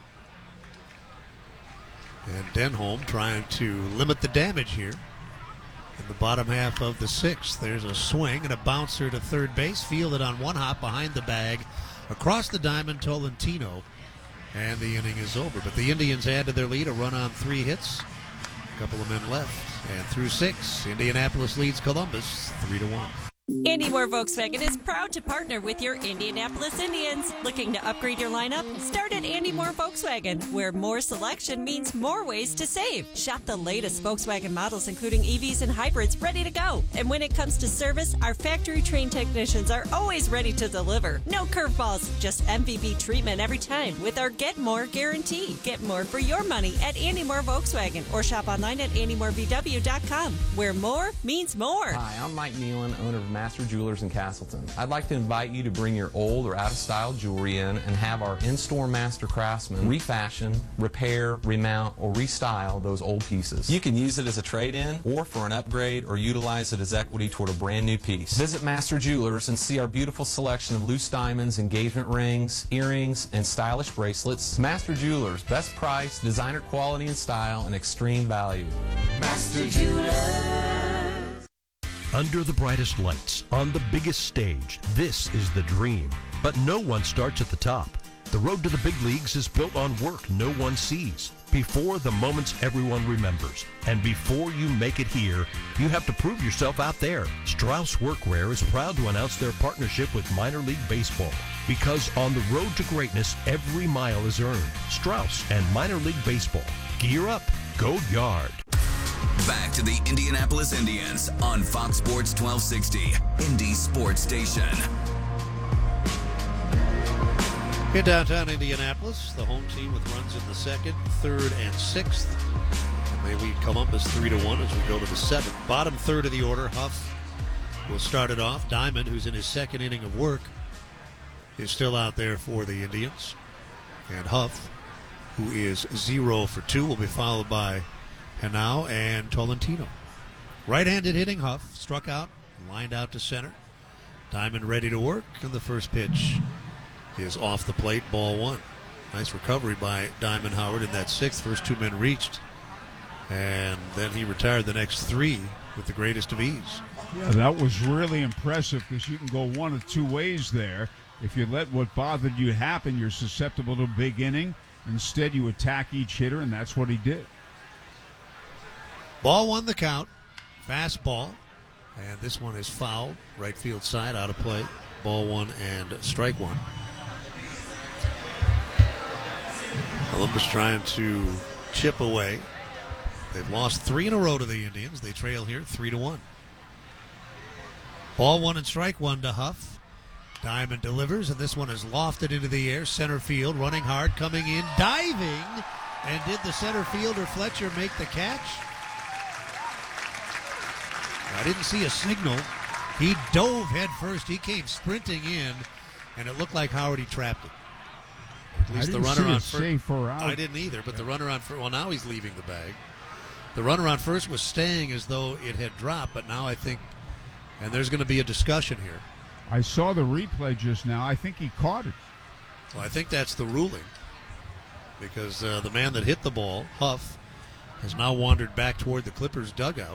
And Denholm trying to limit the damage here in the bottom half of the 6th. There's a swing and a bouncer to third base. Fielded on one hop behind the bag. Across the diamond, Tolentino. And the inning is over. But the Indians add to their lead a run on 3 hits. A couple of men left. And through 6, Indianapolis leads Columbus 3-1. Andy Moore Volkswagen is proud to partner with your Indianapolis Indians. Looking to upgrade your lineup? Start at Andy Moore Volkswagen, where more selection means more ways to save. Shop the latest Volkswagen models, including EVs and hybrids, ready to go. And when it comes to service, our factory-trained technicians are always ready to deliver. No curveballs, just MVP treatment every time with our Get More guarantee. Get more for your money at Andy Moore Volkswagen, or shop online at andymorevw.com, where more means more. Hi, I'm Mike Nealon, owner of Master Jewelers in Castleton. I'd like to invite you to bring your old or out-of-style jewelry in and have our in-store master craftsmen refashion, repair, remount, or restyle those old pieces. You can use it as a trade-in or for an upgrade, or utilize it as equity toward a brand new piece. Visit Master Jewelers and see our beautiful selection of loose diamonds, engagement rings, earrings, and stylish bracelets. Master Jewelers, best price, designer quality and style, and extreme value. Master Jewelers. Under the brightest lights, on the biggest stage, this is the dream. But no one starts at the top. The road to the big leagues is built on work no one sees, before the moments everyone remembers. And before you make it here, you have to prove yourself out there. Strauss Workwear is proud to announce their partnership with Minor League Baseball. Because on the road to greatness, every mile is earned. Strauss and Minor League Baseball. Gear up. Go Yard. Back to the Indianapolis Indians on Fox Sports 1260, Indy Sports Station. In downtown Indianapolis, the home team with runs in the 2nd, 3rd, and 6th. And they lead Columbus 3-1 as we go to the 7th. Bottom third of the order, Huff will start it off. Diamond, who's in his 2nd inning of work, is still out there for the Indians. And Huff, who is 0 for 2, will be followed by Henao and Tolentino. Right-handed hitting Huff, struck out, lined out to center. Diamond ready to work, and the first pitch is off the plate, ball 1. Nice recovery by Diamond Howard in that 6th. First 2 men reached, and then he retired the next 3 with the greatest of ease. Yeah, that was really impressive, because you can go one of 2 ways there. If you let what bothered you happen, you're susceptible to a big inning. Instead, you attack each hitter, and that's what he did. Ball 1 the count. Fastball. And this one is fouled. Right field side, out of play. Ball 1 and strike 1. Columbus trying to chip away. They've lost 3 in a row to the Indians. They trail here 3-1. Ball 1 and strike 1 to Huff. Diamond delivers, and this one is lofted into the air. Center field, running hard, coming in, diving. And did the center fielder Fletcher make the catch? I didn't see a signal. He dove head first. He came sprinting in, and it looked like Howard trapped it. At least the runner on first. Safe or out. I didn't either, but the runner on first. Well, now he's leaving the bag. The runner on first was staying as though it had dropped, but now I think, and there's going to be a discussion here. I saw the replay just now. I think he caught it. Well, I think that's the ruling, because the man that hit the ball, Huff, has now wandered back toward the Clippers dugout.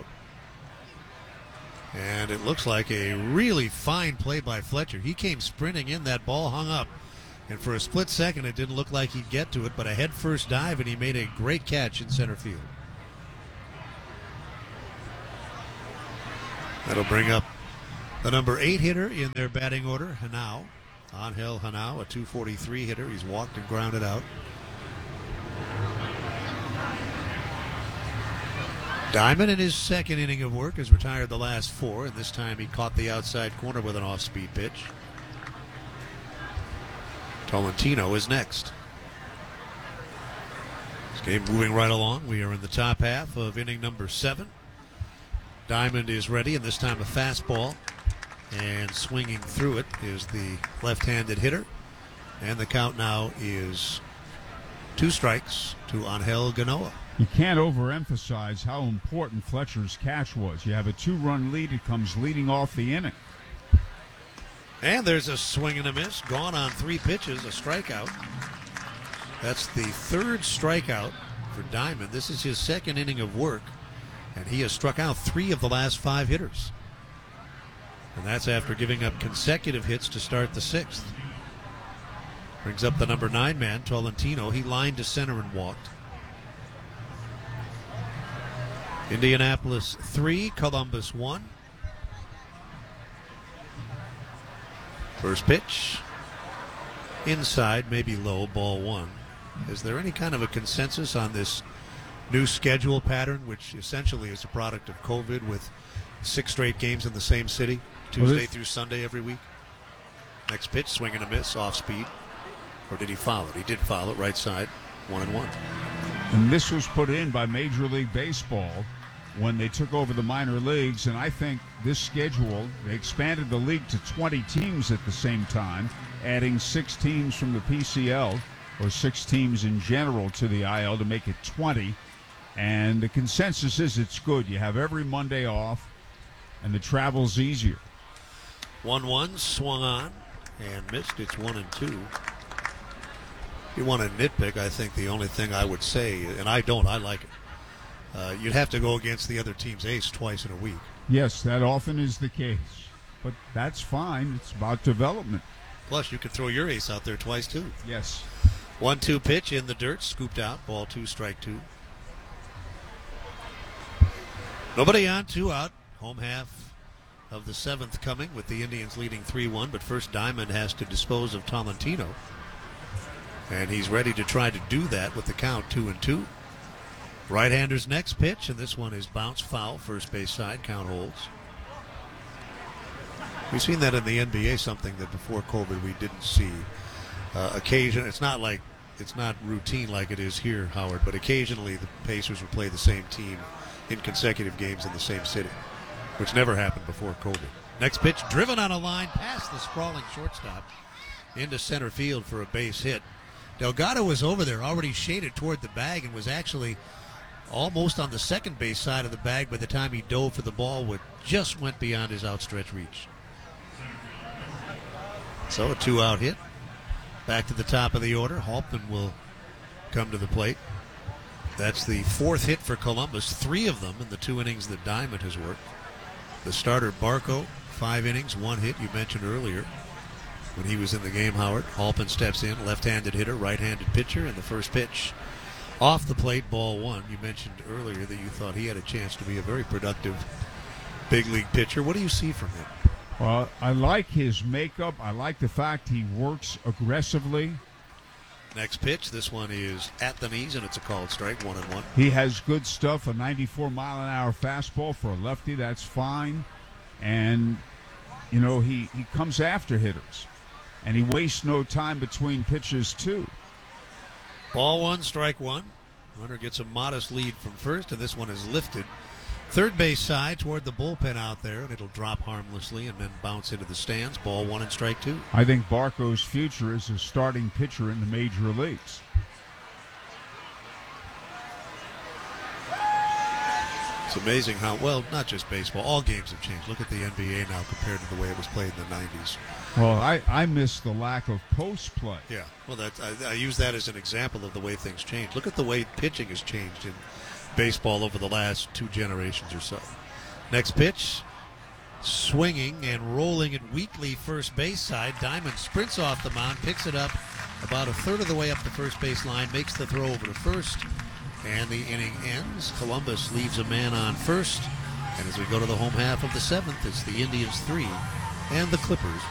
And it looks like a really fine play by Fletcher. He came sprinting in, that ball hung up. And for a split second, it didn't look like he'd get to it, but a head-first dive, and he made a great catch in center field. That'll bring up the number 8 hitter in their batting order, Hanau. Angel Hanau, a .243 hitter. He's walked and grounded out. Diamond in his second inning of work has retired the last 4, and this time he caught the outside corner with an off-speed pitch. Tolentino is next. This game moving right along. We are in the top half of inning number 7. Diamond is ready, and this time a fastball. And swinging through it is the left-handed hitter. And the count now is 2 strikes to Angel Ganoa. You can't overemphasize how important Fletcher's catch was. You have a 2-run lead. It comes leading off the inning. And there's a swing and a miss. Gone on 3 pitches, a strikeout. That's the 3rd strikeout for Diamond. This is his second inning of work, and he has struck out 3 of the last 5 hitters. And that's after giving up consecutive hits to start the 6th. Brings up the number 9 man, Tolentino. He lined to center and walked. Indianapolis 3, Columbus 1. First pitch. Inside, maybe low, ball 1. Is there any kind of a consensus on this new schedule pattern, which essentially is a product of COVID with 6 straight games in the same city, Tuesday through Sunday every week? Next pitch, swing and a miss, off speed. Or did he foul it? He did foul it, right side, 1-1. And this was put in by Major League Baseball when they took over the minor leagues, and I think this schedule, they expanded the league to 20 teams at the same time, adding 6 teams from the PCL, or 6 teams in general to the IL to make it 20. And the consensus is it's good. You have every Monday off, and the travel's easier. 1-1, swung on, and missed. It's 1-2. If you want to nitpick, I think the only thing I would say, and I don't, I like it, you'd have to go against the other team's ace twice in a week. Yes, that often is the case. But that's fine. It's about development. Plus, you can throw your ace out there twice, too. Yes. 1-2 pitch in the dirt, scooped out, ball 2, strike 2. Nobody on, 2 out. Home half of the 7th coming with the Indians leading 3-1. But first, Diamond has to dispose of Tolentino. And he's ready to try to do that with the count 2-2. Right-hander's next pitch, and this one is bounce foul, first base side, count holds. We've seen that in the NBA, something that before COVID we didn't see. Occasion, it's not routine like it is here, Howard, but occasionally the Pacers would play the same team in consecutive games in the same city, which never happened before COVID. Next pitch, driven on a line past the sprawling shortstop into center field for a base hit. Delgado was over there, already shaded toward the bag, and was actually almost on the second base side of the bag by the time he dove for the ball, which just went beyond his outstretched reach. So a 2-out hit. Back to the top of the order. Halpin will come to the plate. That's the 4th hit for Columbus, 3 of them in the 2 innings that Diamond has worked. The starter, Barco, 5 innings, 1 hit, you mentioned earlier when he was in the game, Howard. Halpin steps in, left-handed hitter, right-handed pitcher, and the first pitch off the plate, ball 1. You mentioned earlier that you thought he had a chance to be a very productive big league pitcher. What do you see from him? Well, I like his makeup. I like the fact he works aggressively. Next pitch, this one is at the knees, and it's a called strike, 1-1. He has good stuff, a 94-mile-an-hour fastball for a lefty. That's fine. And, you know, he comes after hitters. And he wastes no time between pitches, too. Ball 1, strike 1. Runner gets a modest lead from first, and this one is lifted. Third base side toward the bullpen out there, and it'll drop harmlessly and then bounce into the stands. Ball 1 and strike 2. I think Barco's future is a starting pitcher in the major leagues. It's amazing how, well, not just baseball, all games have changed. Look at the NBA now compared to the way it was played in the 90s. Well, I miss the lack of post play. Yeah, well, I use that as an example of the way things change. Look at the way pitching has changed in baseball over the last 2 generations or so. Next pitch, swinging and rolling it weakly first base side. Diamond sprints off the mound, picks it up about a third of the way up the first base line, makes the throw over to first, and the inning ends. Columbus leaves a man on first, and as we go to the home half of the 7th, it's the Indians 3 and the Clippers